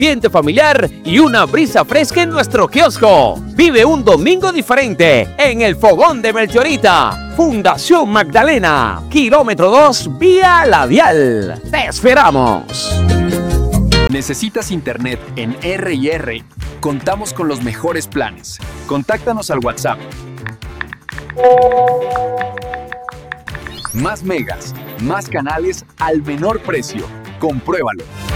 ambiente familiar y una brisa fresca en nuestro kiosco. Vive un domingo diferente en el Fogón de Melchorita. Fundación Magdalena, kilómetro 2, vía Labial. ¡Te esperamos! ¿Necesitas internet en R&R? Contamos con los mejores planes. Contáctanos al WhatsApp. Más megas, más canales al menor precio. Compruébalo.